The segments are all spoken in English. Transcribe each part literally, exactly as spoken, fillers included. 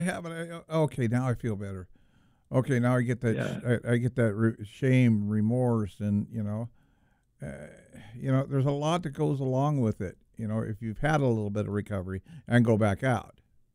have it. I- Okay, now I feel better. Okay, now I get that. Yeah, sh- I, I get that re- shame, remorse, and you know, uh, you know, there's a lot that goes along with it. You know, if you've had a little bit of recovery and go back out,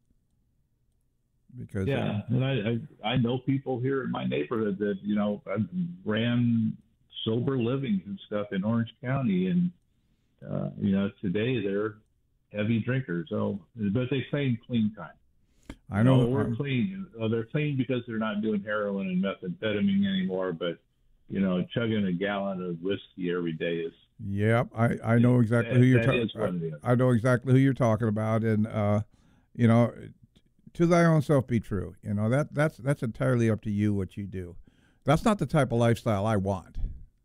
because uh, yeah. And I, I I know people here in my neighborhood that you know ran sober livings and stuff in Orange County, and uh, you know today they're heavy drinkers. So, but they claim clean time. I No, know. we're Um, clean. Uh, they're clean because they're not doing heroin and methamphetamine anymore. But you know, chugging a gallon of whiskey every day is yep, I, I know exactly that, who you're that talking. is what it is. I, I know exactly who you're talking about, and uh, you know, to thy own self be true. You know that that's that's entirely up to you what you do. That's not the type of lifestyle I want.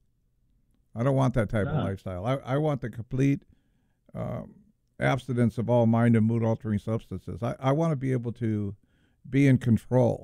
I don't want that type of Nah. lifestyle. I, I want the complete um, abstinence of all mind and mood altering substances. I, I want to be able to be in control.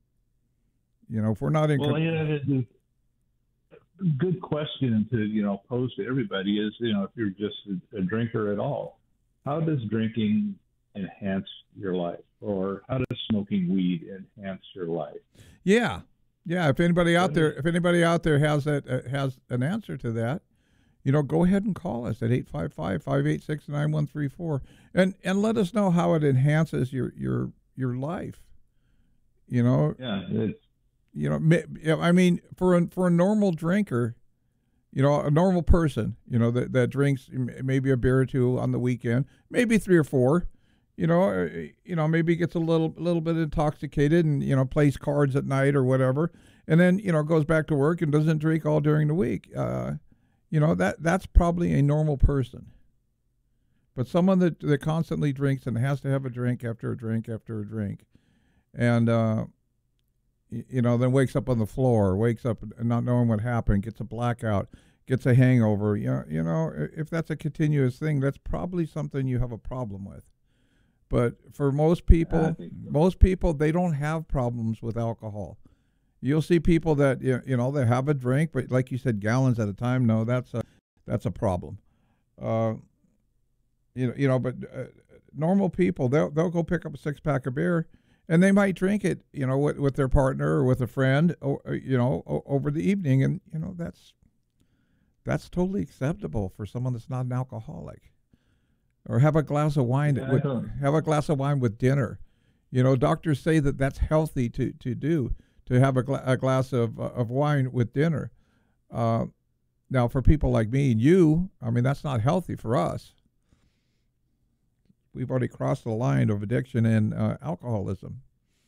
You know, if we're not in Well, you control. know, the, the good question to you know pose to everybody is you know if you're just a, a drinker at all, how does drinking enhance your life, or how does smoking weed enhance your life? Yeah, yeah. If anybody out What there, is if anybody out there has that uh, has an answer to that, you know, go ahead and call us at eight five five, five eight six, nine one three four and and let us know how it enhances your your your life. You know, yeah, it's you know, ma- yeah, I mean, for a, for a normal drinker, you know, a normal person, you know, that that drinks m- maybe a beer or two on the weekend, maybe three or four, you know, uh, you know, maybe gets a little little bit intoxicated and you know plays cards at night or whatever, and then you know goes back to work and doesn't drink all during the week. Uh, you know that that's probably a normal person. But someone that that constantly drinks and has to have a drink after a drink after a drink, and uh, you know, then wakes up on the floor, wakes up not knowing what happened, gets a blackout, gets a hangover. You know, you know, if that's a continuous thing, that's probably something you have a problem with. But for most I people, think so. most people they don't have problems with alcohol. You'll see people that you you know they have a drink, but like you said, gallons at a time. No, that's a that's a problem. Uh, you know, you know, but uh, normal people they'll they'll go pick up a six pack of beer, and they might drink it, you know, with, with their partner or with a friend, or, you know, o- over the evening, and you know that's that's totally acceptable for someone that's not an alcoholic. Or have a glass of wine Yeah, I with don't. have a glass of wine with dinner. You know, doctors say that that's healthy to to do to have a, gla- a glass of uh, of wine with dinner. Uh, Now, for people like me and you, I mean, that's not healthy for us. We've already crossed the line of addiction and uh, alcoholism,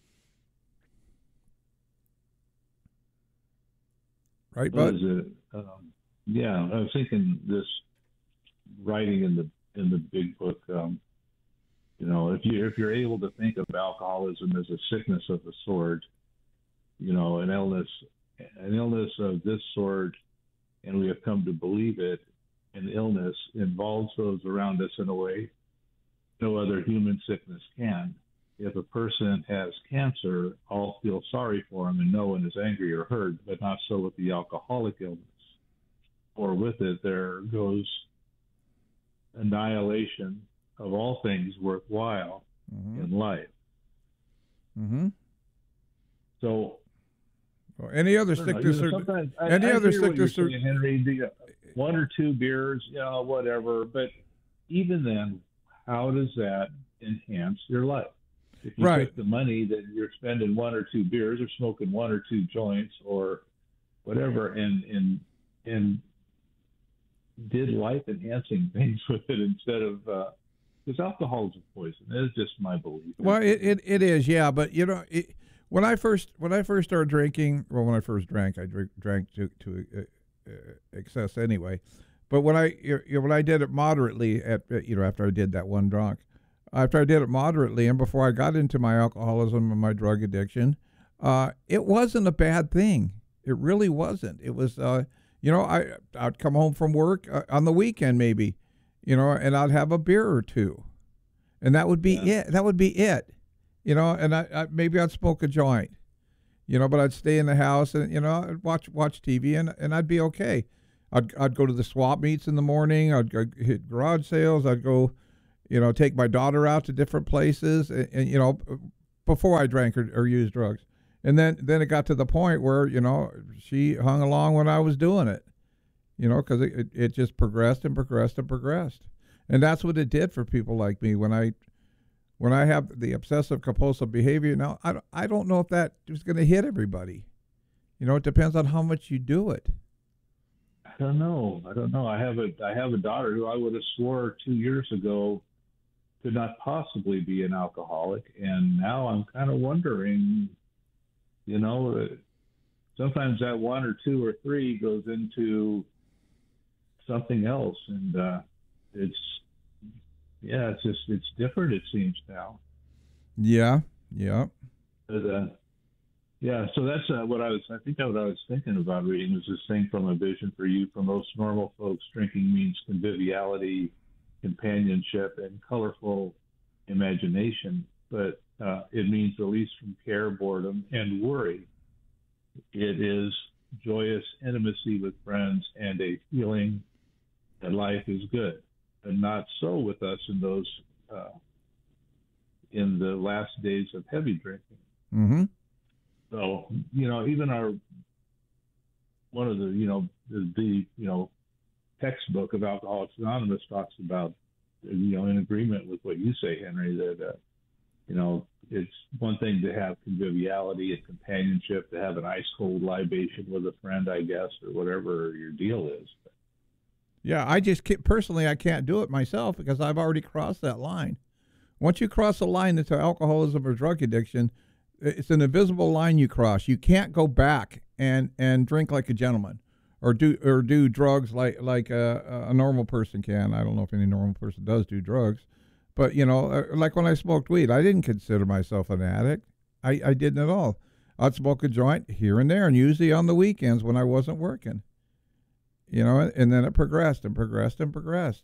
right, What Bud? is it? Um, yeah, I was thinking this writing in the in the big book. Um, you know, if you if you're able to think of alcoholism as a sickness of the sort, you know, an illness, an illness of this sort, and we have come to believe it, an illness involves those around us in a way no other human sickness can. If a person has cancer, all feel sorry for him and no one is angry or hurt, but not so with the alcoholic illness. Or with it, there goes annihilation of all things worthwhile Mm-hmm. in life. Mm-hmm. So, Well, any other I don't know, you sickness know, or sometimes I, any I other hear what you're sickness or saying, Henry. The, one or two beers, you know, whatever. But even then, how does that enhance your life? If you right. took the money that you're spending one or two beers or smoking one or two joints or whatever and and and did life enhancing things with it instead of because alcohol is a poison. It's just my belief. Well, it, it, it is, yeah. But you know, it, when I first when I first started drinking, well, when I first drank, I drink, drank to to uh, uh, excess anyway. But when I you know, when I did it moderately, at you know after I did that one drunk, after I did it moderately, and before I got into my alcoholism and my drug addiction, uh, it wasn't a bad thing. It really wasn't. It was, uh, you know, I I'd come home from work uh, on the weekend maybe, you know, and I'd have a beer or two, and that would be Yeah. it. That would be it, you know. And I, I maybe I'd smoke a joint, you know, but I'd stay in the house and you know I'd watch watch T V and and I'd be okay. I'd I'd go to the swap meets in the morning. I'd go hit garage sales. I'd go, you know, take my daughter out to different places, and, and you know, before I drank or, or used drugs. And then, then it got to the point where, you know, she hung along when I was doing it, you know, because it, it, it just progressed and progressed and progressed. And that's what it did for people like me. When I when I have the obsessive compulsive behavior, now, I, don't- I don't know if that is going to hit everybody. You know, it depends on how much you do it. I don't know. I don't know. I have a I have a daughter who I would have swore two years ago could not possibly be an alcoholic, and now I'm kind of wondering. You know, uh, sometimes that one or two or three goes into something else, and uh, it's yeah, it's just it's different. It seems now. Yeah, yeah. But, uh, yeah, so that's uh, what I was. I think what I was thinking about reading was this thing from A Vision for You. For most normal folks, drinking means conviviality, companionship, and colorful imagination. But uh, it means release from care, boredom, and worry. It is joyous intimacy with friends and a feeling that life is good. And not so with us in those uh, in the last days of heavy drinking. Mm-hmm. So, you know, even our, one of the, you know, the, the you know, textbook of Alcoholics Anonymous talks about, you know, in agreement with what you say, Henry, that, uh, you know, it's one thing to have conviviality and companionship, to have an ice cold libation with a friend, I guess, or whatever your deal is. Yeah, I just can't, personally, I can't do it myself because I've already crossed that line. Once you cross the line into alcoholism or drug addiction, it's an invisible line you cross. You can't go back and, and drink like a gentleman, or do or do drugs like like a, a normal person can. I don't know if any normal person does do drugs, but you know, like when I smoked weed, I didn't consider myself an addict. I, I didn't at all. I'd smoke a joint here and there, and usually on the weekends when I wasn't working. You know, and then it progressed and progressed and progressed.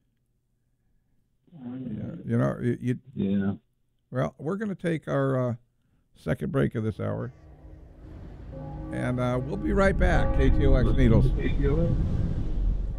Yeah, you know, you, you Yeah. Well, we're going to take our uh, second break of this hour, and uh, we'll be right back. K T O X Needles. K T O X.